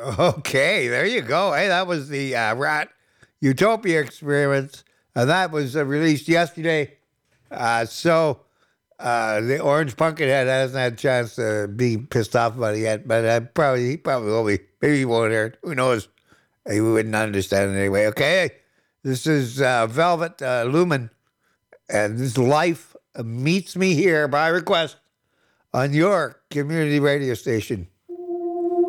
Okay, there you go. Hey, that was the Rat Utopia experiments. That was released yesterday. The Orange Pumpkinhead hasn't had a chance to be pissed off about it yet, but he probably will be. Maybe he won't hear it. Who knows? He wouldn't understand it anyway. Okay, this is Velvet Lumen, and this Life Meets Me Here by request on your community radio station.